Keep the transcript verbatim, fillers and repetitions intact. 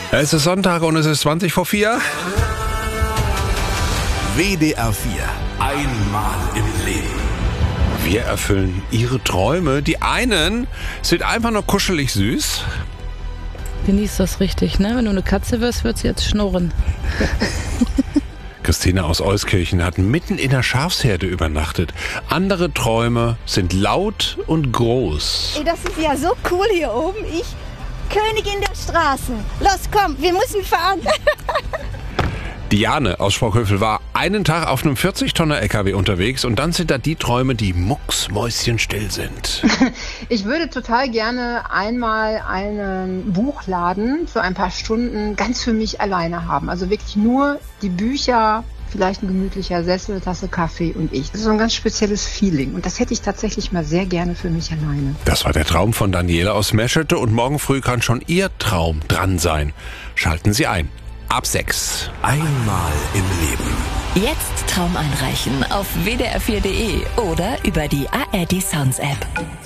Es ist Sonntag und es ist zwanzig vor vier. W D R vier. Einmal im Leben. Wir erfüllen Ihre Träume. Die einen sind einfach nur kuschelig süß. Genieß das richtig, ne? Wenn du eine Katze wirst, wird sie jetzt schnurren. Christine aus Euskirchen hat mitten in der Schafsherde übernachtet. Andere Träume sind laut und groß. Ey, das ist ja so cool hier oben. Ich, Königin der Straße. Los, komm, wir müssen fahren. Diane aus Sprockhövel war einen Tag auf einem vierzig-Tonner-L K W unterwegs und dann sind da die Träume, die mucksmäuschenstill sind. Ich würde total gerne einmal einen Buchladen für ein paar Stunden ganz für mich alleine haben. Also wirklich nur die Bücher, vielleicht ein gemütlicher Sessel, Tasse Kaffee und ich. Das ist so ein ganz spezielles Feeling und das hätte ich tatsächlich mal sehr gerne für mich alleine. Das war der Traum von Daniela aus Meschede und morgen früh kann schon Ihr Traum dran sein. Schalten Sie ein. Ab sechs. Einmal im Leben. Jetzt Traum einreichen auf w d r vier punkt d e oder über die A R D Sounds App.